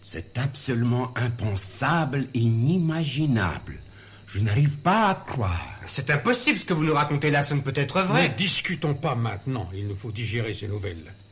C'est absolument impensable et inimaginable. Je n'arrive pas à croire. C'est impossible, ce que vous nous racontez là, ça ne peut être vrai. Ne discutons pas maintenant. Il nous faut digérer ces nouvelles.